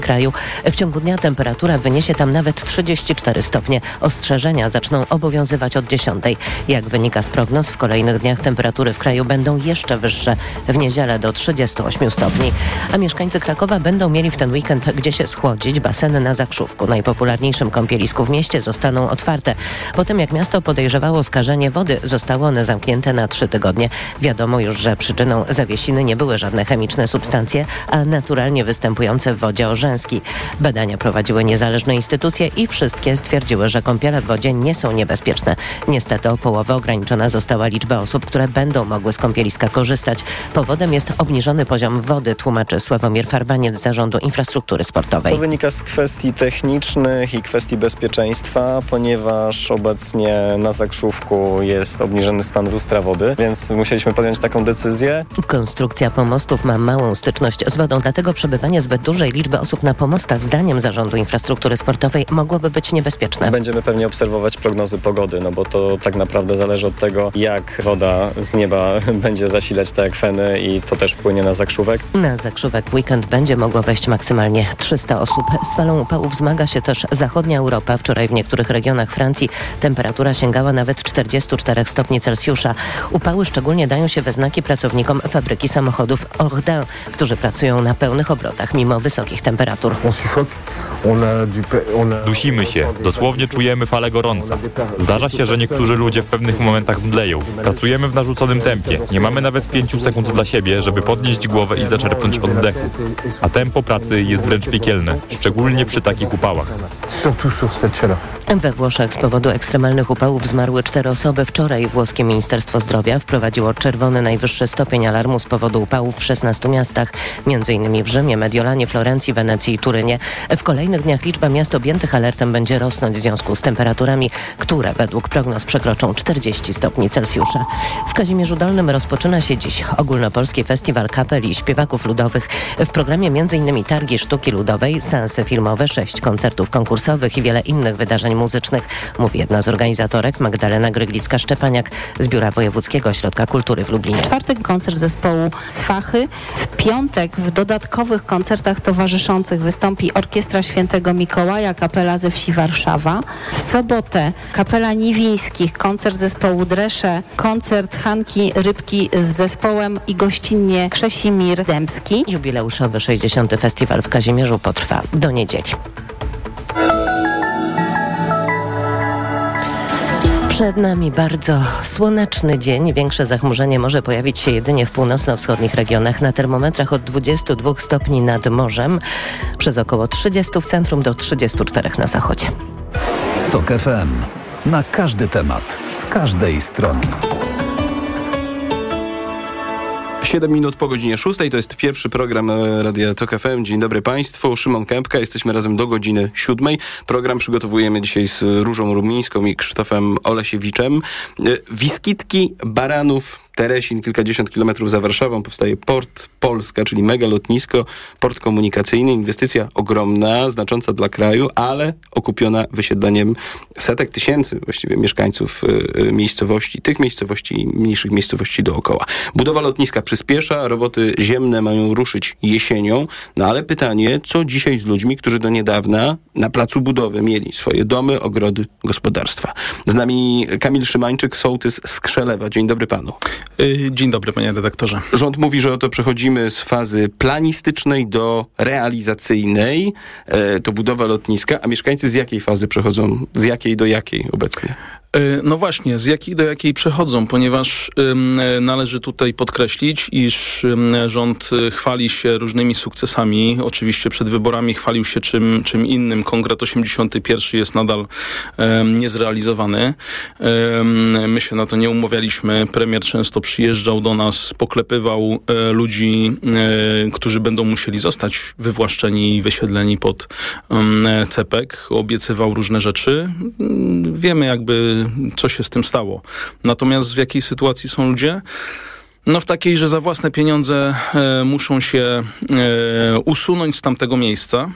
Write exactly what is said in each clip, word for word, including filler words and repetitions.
kraju. W ciągu dnia temperatura wyniesie tam nawet trzydzieści cztery stopnie. Ostrzeżenia zaczną obowiązywać od dziesiątej. Jak wynika z prognoz, w kolejnych dniach temperatury w kraju będą jeszcze wyższe. W niedzielę do trzydziestu ośmiu stopni. A mieszkańcy Krakowa będą mieli w ten weekend gdzie się schłodzić. Baseny na Zakrzówku, najpopularniejszym kąpielisku w mieście, zostaną otwarte. Po tym jak miasto podejrzewało skażenie wody, zostały one zamknięte na trzy tygodnie. Wiadomo już, że przyczyną zawiesiny nie były żadne chemiczne substancje, a naturalnie występujące w wodzie orzęski. Badania prowadziły niezależne instytucje i wszystkie stwierdziły, że kąpiele w wodzie nie są niebezpieczne. Niestety o połowę ograniczona została liczba osób, które będą mogły z kąpieliska korzystać. Powodem jest obniżony poziom wody, tłumaczy Sławomir Farbaniec z Zarządu Infrastruktury Sportowej. To wynika z kwestii technicznych i kwestii bezpieczeństwa, ponieważ obecnie na Zakrzówku jest obniżony stan lustra wody, więc musieliśmy podjąć taką decyzję. Konstrukcja pomostów ma małą styczność z wodą, dlatego przebywanie zbyt dużej liczby osób na pomostach, zdaniem Zarządu Infrastruktury Sportowej, mogłoby być niebezpieczne. Będziemy pewnie obserwować prognozy pogody, no bo to tak naprawdę zależy od tego, jak woda z nieba będzie zasilać te akweny i to też wpłynie na Zakrzówek. Na Zakrzówek w weekend będzie mogło wejść maksymalnie trzysta osób. Z falą upałów zmaga się też zachodnia Europa. Wczoraj w niektórych regionach Francji temperatura sięgała nawet czterdziestu czterech stopni Celsjusza. Upały szczególnie dają się we znaki pracownikom fabryki samochodów Ordin, którzy pracują na pełnych obrotach mimo wysokich temperatur. Dusimy się, dosłownie czujemy falę gorąca. Zdarza się, że niektórzy ludzie w pewnych momentach mdleją. Pracujemy w narzuconym tempie. Nie mamy nawet pięciu sekund dla siebie, żeby podnieść głowę i zaczerpnąć oddechu. A tempo pracy jest wręcz piekielne, szczególnie przy takich upałach. We Włoszech z powodu ekstremalnych upałów zmarły cztery osoby. Wczoraj włoskie Ministerstwo Zdrowia wprowadziło czerwony najwyższy stopień alarmu z powodu upałów w szesnastu miastach, między innymi w Rzymie, Mediolanie, Florencji, Wenecji i Turynie. W kolejnych dniach liczba miast objętych alertem będzie rosnąć w związku z temperaturami, które według prognoz przekroczą czterdzieści stopni Celsjusza. W Kazimierzu Dolnym rozpoczyna się dziś ogólnopolski festiwal kapel i śpiewaków ludowych. W programie między innymi targi sztuki ludowej, seansy filmowe, sześć koncertów konkursowych i wiele innych wydarzeń muzycznych, mówi jedna z organizatorek, Magdalena Gryglicka-Szczepaniak z Biura Wojewódzkiego Ośrodka Kultury w Lublinie. W czwartek koncert zespołu Swachy. W piątek w dodatkowych koncertach towarzyszących wystąpi Orkiestra Świętego Mikołaja, kapela ze wsi Warszawa. W sobotę kapela Niwińskich, koncert zespołu Dresze, koncert Hanki Rybki z zespołem i gościnnie Krzesimir Dębski. Jubileuszowy sześćdziesiąty festiwal w Kazimierzu potrwa do niedzieli. Przed nami bardzo słoneczny dzień. Większe zachmurzenie może pojawić się jedynie w północno-wschodnich regionach. Na termometrach od dwudziestu dwóch stopni nad morzem, przez około trzydziestu w centrum do trzydziestu czterech na zachodzie. TOK F M. Na każdy temat, z każdej strony. siedem minut po godzinie szóstej, to jest pierwszy program Radia Tok F M. Dzień dobry Państwu, Szymon Kępka, jesteśmy razem do godziny siódmej. Program przygotowujemy dzisiaj z Różą Rumińską i Krzysztofem Olesiewiczem. Wiskitki baranów, Teresin, kilkadziesiąt kilometrów za Warszawą, powstaje Port Polska, czyli mega lotnisko, port komunikacyjny, inwestycja ogromna, znacząca dla kraju, ale okupiona wysiedleniem setek tysięcy właściwie mieszkańców y, miejscowości, tych miejscowości i mniejszych miejscowości dookoła. Budowa lotniska przyspiesza, roboty ziemne mają ruszyć jesienią, no ale pytanie, co dzisiaj z ludźmi, którzy do niedawna na placu budowy mieli swoje domy, ogrody, gospodarstwa. Z nami Kamil Szymańczyk, sołtys z Krzelewa. Dzień dobry panu. Dzień dobry, panie redaktorze. Rząd mówi, że oto przechodzimy z fazy planistycznej do realizacyjnej. E, to budowa lotniska, a mieszkańcy z jakiej fazy przechodzą? Z jakiej do jakiej obecnie? No właśnie, z jakiej do jakiej przechodzą, ponieważ ym, należy tutaj podkreślić, iż ym, rząd chwali się różnymi sukcesami. Oczywiście przed wyborami chwalił się czym, czym innym. Kongres osiemdziesiąty pierwszy jest nadal ym, niezrealizowany. Ym, my się na to nie umawialiśmy. Premier często przyjeżdżał do nas, poklepywał y, ludzi, y, którzy będą musieli zostać wywłaszczeni i wysiedleni pod y, cepek. Obiecywał różne rzeczy. Y, wiemy jakby co się z tym stało. Natomiast w jakiej sytuacji są ludzie? No w takiej, że za własne pieniądze e, muszą się e, usunąć z tamtego miejsca.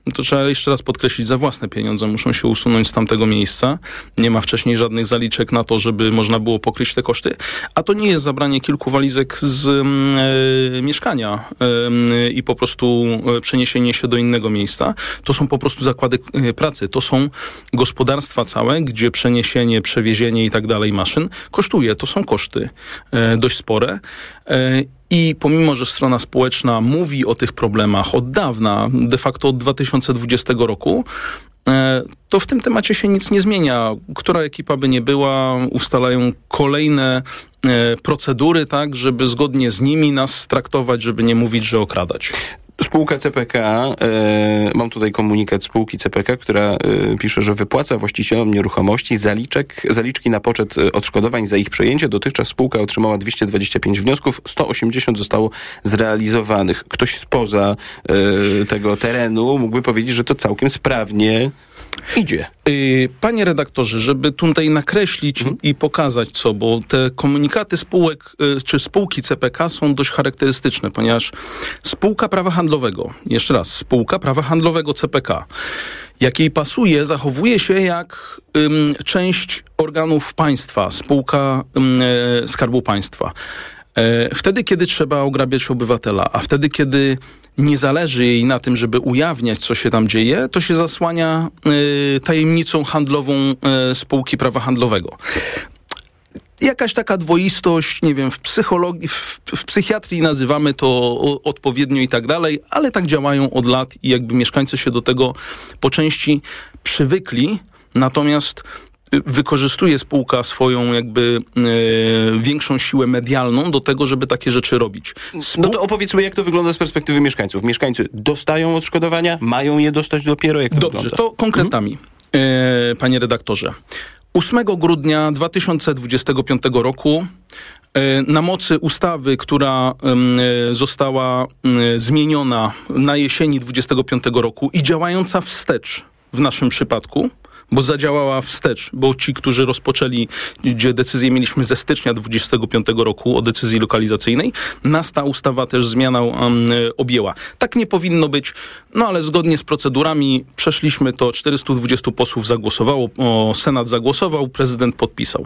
to trzeba jeszcze raz podkreślić, za własne pieniądze muszą się usunąć z tamtego miejsca. Nie ma wcześniej żadnych zaliczek na to, żeby można było pokryć te koszty. A to nie jest zabranie kilku walizek z e, mieszkania e, i po prostu przeniesienie się do innego miejsca. To są po prostu zakłady e, pracy. To są gospodarstwa całe, gdzie przeniesienie, przewiezienie i tak dalej maszyn kosztuje. To są koszty e, dość spore. E, I pomimo, że strona społeczna mówi o tych problemach od dawna, de facto od dwa tysiące dwudziestego roku, to w tym temacie się nic nie zmienia. Która ekipa by nie była, ustalają kolejne procedury, tak, żeby zgodnie z nimi nas traktować, żeby nie mówić, że okradać. Spółka C P K, e, mam tutaj komunikat spółki C P K, która e, pisze, że wypłaca właścicielom nieruchomości zaliczek, zaliczki na poczet odszkodowań za ich przejęcie. Dotychczas spółka otrzymała dwieście dwadzieścia pięć wniosków, sto osiemdziesiąt zostało zrealizowanych. Ktoś spoza e, tego terenu mógłby powiedzieć, że to całkiem sprawnie idzie. Panie redaktorze, żeby tutaj nakreślić mhm. i pokazać co, bo te komunikaty spółek, czy spółki C P K są dość charakterystyczne, ponieważ spółka prawa handlowego, jeszcze raz, spółka prawa handlowego C P K, jak jej pasuje, zachowuje się jak ym, część organów państwa, spółka ym, e, Skarbu Państwa. E, wtedy, kiedy trzeba ograbiać obywatela, a wtedy, kiedy nie zależy jej na tym, żeby ujawniać, co się tam dzieje, to się zasłania y, tajemnicą handlową y, spółki prawa handlowego. Jakaś taka dwoistość, nie wiem, w psychologii, w, w psychiatrii nazywamy to o, odpowiednio i tak dalej, ale tak działają od lat i jakby mieszkańcy się do tego po części przywykli, natomiast wykorzystuje spółka swoją jakby e, większą siłę medialną do tego, żeby takie rzeczy robić. Spół... No to opowiedzmy, jak to wygląda z perspektywy mieszkańców. Mieszkańcy dostają odszkodowania, mają je dostać dopiero, jak to Dobrze, wygląda? to konkretami, mhm. e, panie redaktorze. ósmego grudnia dwa tysiące dwudziestego piątego roku e, na mocy ustawy, która e, została e, zmieniona na jesieni dwudziestego piątego roku i działająca wstecz w naszym przypadku, bo zadziałała wstecz, bo ci, którzy rozpoczęli, gdzie decyzję mieliśmy ze stycznia dwudziestego piątego roku o decyzji lokalizacyjnej, nas ta ustawa też zmiana um, objęła. Tak nie powinno być, no ale zgodnie z procedurami przeszliśmy to, czterystu dwudziestu posłów zagłosowało, o, Senat zagłosował, prezydent podpisał.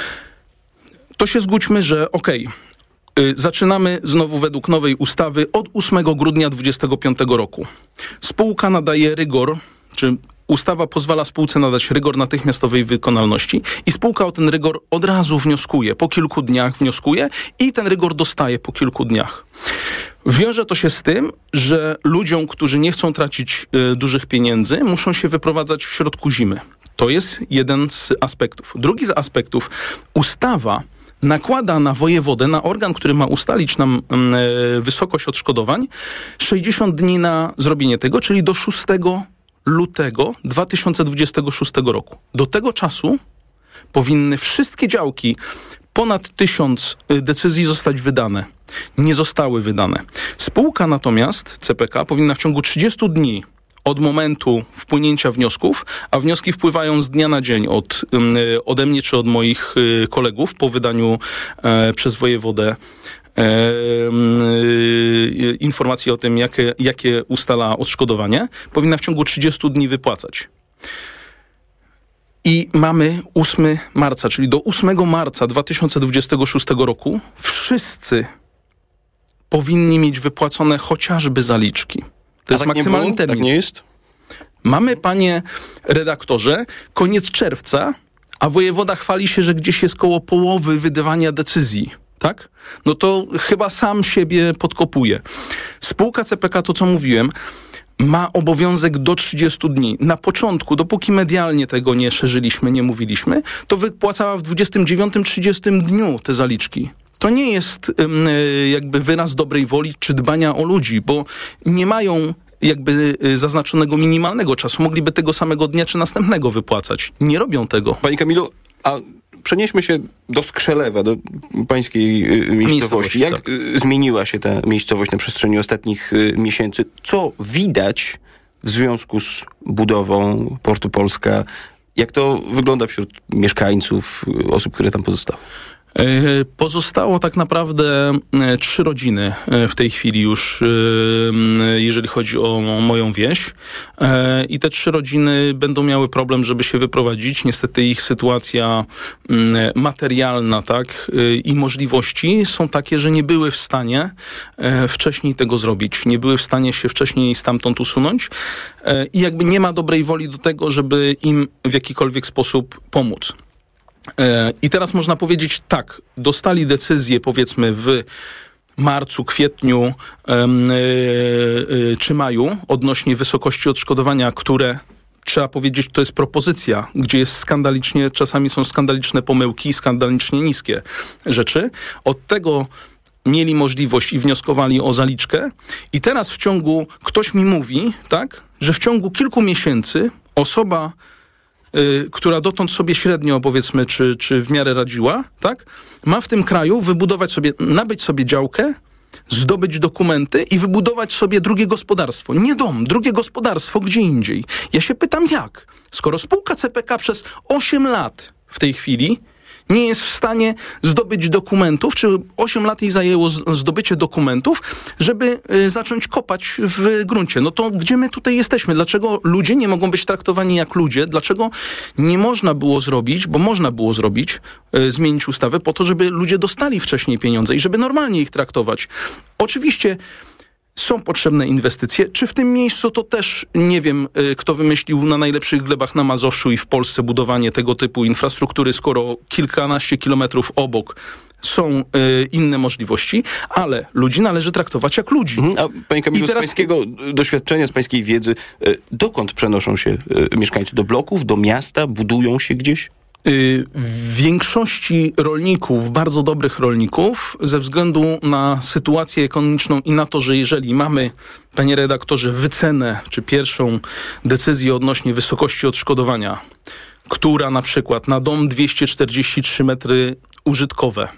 To się zgódźmy, że okej, okay, zaczynamy znowu według nowej ustawy od ósmego grudnia dwudziestego piątego roku. Spółka nadaje rygor, czy ustawa pozwala spółce nadać rygor natychmiastowej wykonalności i spółka o ten rygor od razu wnioskuje, po kilku dniach wnioskuje i ten rygor dostaje po kilku dniach. Wiąże to się z tym, że ludziom, którzy nie chcą tracić y, dużych pieniędzy, muszą się wyprowadzać w środku zimy. To jest jeden z aspektów. Drugi z aspektów, ustawa nakłada na wojewodę, na organ, który ma ustalić nam y, wysokość odszkodowań, sześćdziesiąt dni na zrobienie tego, czyli do szóstego lutego dwa tysiące dwudziestego szóstego roku. Do tego czasu powinny wszystkie działki, ponad tysiąc decyzji zostać wydane. Nie zostały wydane. Spółka natomiast, C P K, powinna w ciągu trzydziestu dni od momentu wpłynięcia wniosków, a wnioski wpływają z dnia na dzień od, ode mnie czy od moich kolegów po wydaniu e, przez wojewodę E, e, informacji o tym, jakie, jakie ustala odszkodowanie, powinna w ciągu trzydziestu dni wypłacać. I mamy ósmego marca, czyli do ósmego marca dwa tysiące dwudziestego szóstego roku wszyscy powinni mieć wypłacone chociażby zaliczki. To jest tak maksymalny termin. Tak nie jest? Mamy, panie redaktorze, koniec czerwca, a wojewoda chwali się, że gdzieś jest koło połowy wydawania decyzji. Tak? No to chyba sam siebie podkopuje. Spółka C P K, to co mówiłem, ma obowiązek do trzydziestu dni. Na początku, dopóki medialnie tego nie szerzyliśmy, nie mówiliśmy, to wypłacała w dwudziestym dziewiątym trzydziestym dniu te zaliczki. To nie jest um, jakby wyraz dobrej woli czy dbania o ludzi, bo nie mają jakby zaznaczonego minimalnego czasu. Mogliby tego samego dnia czy następnego wypłacać. Nie robią tego. Panie Kamilu, a przenieśmy się do Skrzelewa, do pańskiej y, miejscowości. Jak tak. y, zmieniła się ta miejscowość na przestrzeni ostatnich y, miesięcy? Co widać w związku z budową Portu Polska? Jak to wygląda wśród mieszkańców, y, osób, które tam pozostały? Pozostało tak naprawdę trzy rodziny w tej chwili już, jeżeli chodzi o moją wieś. I te trzy rodziny będą miały problem, żeby się wyprowadzić. Niestety ich sytuacja materialna, tak, i możliwości są takie, że nie były w stanie wcześniej tego zrobić. Nie były w stanie się wcześniej stamtąd usunąć i jakby nie ma dobrej woli do tego, żeby im w jakikolwiek sposób pomóc. I teraz można powiedzieć tak, dostali decyzję powiedzmy w marcu, kwietniu yy, yy, czy maju odnośnie wysokości odszkodowania, które trzeba powiedzieć, to jest propozycja, gdzie jest skandalicznie, czasami są skandaliczne pomyłki, skandalicznie niskie rzeczy. Od tego mieli możliwość i wnioskowali o zaliczkę i teraz w ciągu, ktoś mi mówi, tak, że w ciągu kilku miesięcy osoba, y, która dotąd sobie średnio, powiedzmy, czy, czy w miarę radziła, tak, ma w tym kraju wybudować sobie, nabyć sobie działkę, zdobyć dokumenty i wybudować sobie drugie gospodarstwo. Nie dom, drugie gospodarstwo gdzie indziej. Ja się pytam jak? Skoro spółka C P K przez osiem lat w tej chwili nie jest w stanie zdobyć dokumentów, czy osiem lat jej zajęło zdobycie dokumentów, żeby y, zacząć kopać w gruncie. No to gdzie my tutaj jesteśmy? Dlaczego ludzie nie mogą być traktowani jak ludzie? Dlaczego nie można było zrobić, bo można było zrobić, y, zmienić ustawę po to, żeby ludzie dostali wcześniej pieniądze i żeby normalnie ich traktować? Oczywiście są potrzebne inwestycje. Czy w tym miejscu to też nie wiem, kto wymyślił na najlepszych glebach na Mazowszu i w Polsce budowanie tego typu infrastruktury, skoro kilkanaście kilometrów obok są y, inne możliwości, ale ludzi należy traktować jak ludzi. Mhm. A panie Kamilu, teraz... z pańskiego doświadczenia, z pańskiej wiedzy, y, dokąd przenoszą się y, mieszkańcy? Do bloków, do miasta? Budują się gdzieś? W większości rolników, bardzo dobrych rolników, ze względu na sytuację ekonomiczną i na to, że jeżeli mamy, panie redaktorze, wycenę, czy pierwszą decyzję odnośnie wysokości odszkodowania, która na przykład na dom dwieście czterdzieści trzy metry użytkowe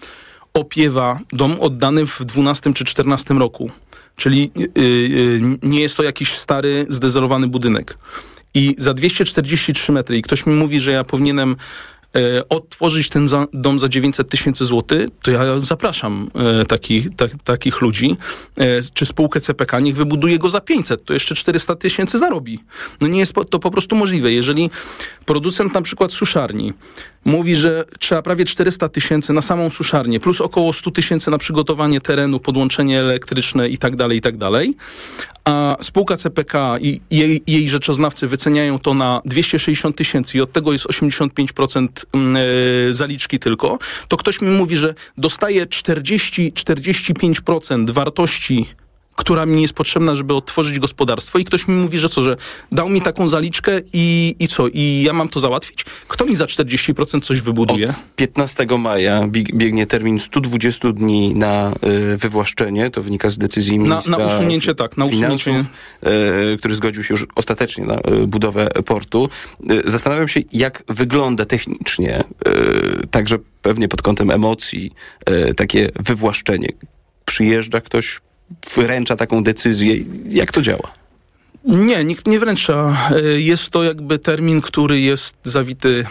opiewa dom oddany w dwunastym czy czternastym roku, czyli yy, yy, nie jest to jakiś stary, zdezolowany budynek. I za dwieście czterdzieści trzy metry i ktoś mi mówi, że ja powinienem e, odtworzyć ten za, dom za dziewięćset tysięcy złotych, to ja zapraszam e, taki, ta, takich ludzi, e, czy spółkę C P K, niech wybuduje go za pięćset, to jeszcze czterysta tysięcy zarobi. No nie jest to po prostu możliwe. Jeżeli producent na przykład suszarni mówi, że trzeba prawie czterysta tysięcy na samą suszarnię, plus około sto tysięcy na przygotowanie terenu, podłączenie elektryczne i tak dalej, i tak dalej, a spółka C P K i jej, jej rzeczoznawcy wyceniają to na dwieście sześćdziesiąt tysięcy i od tego jest osiemdziesiąt pięć procent zaliczki tylko, to ktoś mi mówi, że dostaje czterdzieści do czterdziestu pięciu procent wartości, która mi jest potrzebna, żeby otworzyć gospodarstwo i ktoś mi mówi, że co, że dał mi taką zaliczkę i, i co, i ja mam to załatwić? Kto mi za czterdzieści procent coś wybuduje? Od piętnastego maja biegnie termin sto dwadzieścia dni na y, wywłaszczenie, to wynika z decyzji ministra Na, na usunięcie, tak, na finansów, usunięcie. Y, który zgodził się już ostatecznie na y, budowę portu. Y, zastanawiam się, jak wygląda technicznie, y, także pewnie pod kątem emocji, y, takie wywłaszczenie. Przyjeżdża ktoś, wręcza taką decyzję. Jak to działa? Nie, nikt nie wręcza. Jest to jakby termin, który jest zawity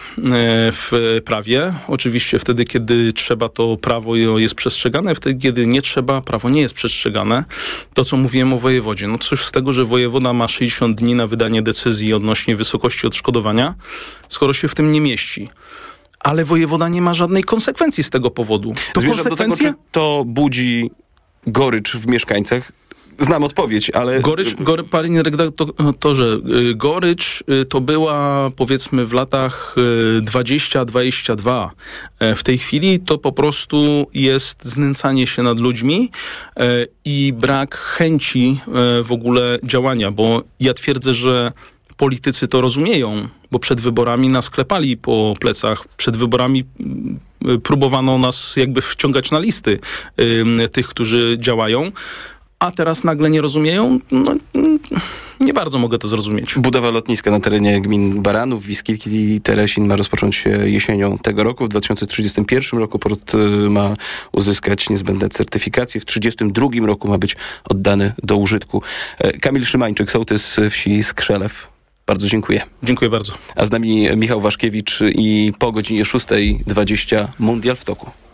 w prawie. Oczywiście wtedy, kiedy trzeba, to prawo jest przestrzegane. Wtedy, kiedy nie trzeba, prawo nie jest przestrzegane. To, co mówiłem o wojewodzie. No cóż z tego, że wojewoda ma sześćdziesiąt dni na wydanie decyzji odnośnie wysokości odszkodowania, skoro się w tym nie mieści. Ale wojewoda nie ma żadnej konsekwencji z tego powodu. To Zmierzam do tego, czy to budzi gorycz w mieszkańcach? Znam odpowiedź, ale... Gorycz, gory, panie redaktorze, gorycz to była, powiedzmy, w latach dwudziestym dwudziestym dwudziestym. W tej chwili to po prostu jest znęcanie się nad ludźmi i brak chęci w ogóle działania, bo ja twierdzę, że politycy to rozumieją, bo przed wyborami nas klepali po plecach, przed wyborami próbowano nas jakby wciągać na listy y, tych, którzy działają, a teraz nagle nie rozumieją? No, nie bardzo mogę to zrozumieć. Budowa lotniska na terenie gmin Baranów, Wiskitki i Teresin ma rozpocząć się jesienią tego roku. W dwa tysiące trzydziestym pierwszym roku port ma uzyskać niezbędne certyfikacje. W trzydziestym drugim roku ma być oddany do użytku. Kamil Szymańczyk, sołtys wsi Skrzelew. Bardzo dziękuję. Dziękuję bardzo. A z nami Michał Waszkiewicz i po godzinie szóstej dwadzieścia Mundial w toku.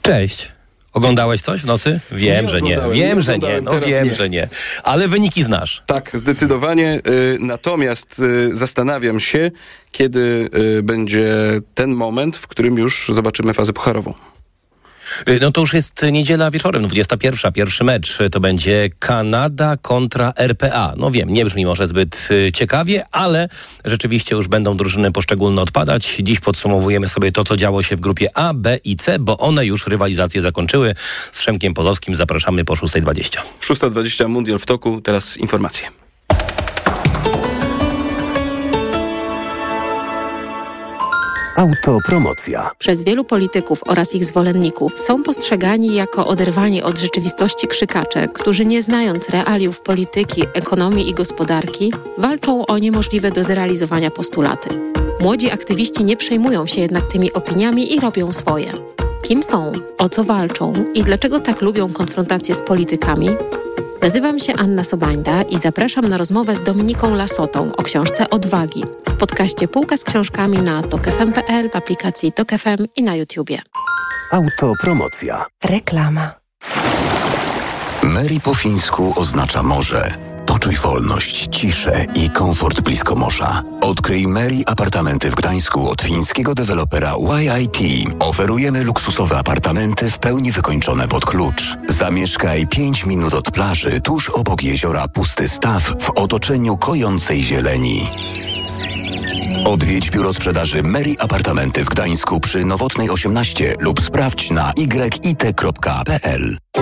Cześć. Oglądałeś coś w nocy? Wiem, Nie że nie. oglądałem, Wiem, nie że nie. oglądałem, No teraz wiem, nie. że nie. Ale wyniki znasz. Tak, zdecydowanie. Y, Natomiast y, zastanawiam się, kiedy y, będzie ten moment, w którym już zobaczymy fazę pucharową. Y, No to już jest niedziela wieczorem, dwudziesta pierwsza. Pierwszy mecz to będzie Kanada kontra R P A. No wiem, nie brzmi może zbyt y, ciekawie, ale rzeczywiście już będą drużyny poszczególne odpadać. Dziś podsumowujemy sobie to, co działo się w grupie A, B i C, bo one już rywalizację zakończyły. Z Przemkiem Pozowskim zapraszamy po szósta dwadzieścia. szósta dwadzieścia, mundial w toku. Teraz informacje. Autopromocja. Przez wielu polityków oraz ich zwolenników są postrzegani jako oderwani od rzeczywistości krzykacze, którzy nie znając realiów polityki, ekonomii i gospodarki, walczą o niemożliwe do zrealizowania postulaty. Młodzi aktywiści nie przejmują się jednak tymi opiniami i robią swoje. Kim są, o co walczą i dlaczego tak lubią konfrontację z politykami? Nazywam się Anna Sobańda i zapraszam na rozmowę z Dominiką Lasotą o książce Odwagi w podcaście Półka z książkami na tok f m kropka p l, w aplikacji Tok F M i na YouTubie. Autopromocja. Reklama. Mary po fińsku oznacza morze. Poczuj wolność, ciszę i komfort blisko morza. Odkryj Mary apartamenty w Gdańsku od fińskiego dewelopera Y I T. Oferujemy luksusowe apartamenty w pełni wykończone pod klucz. Zamieszkaj pięć minut od plaży, tuż obok jeziora Pusty Staw w otoczeniu kojącej zieleni. Odwiedź biuro sprzedaży Mary Apartamenty w Gdańsku przy Nowotnej osiemnaście lub sprawdź na y i t kropka p l.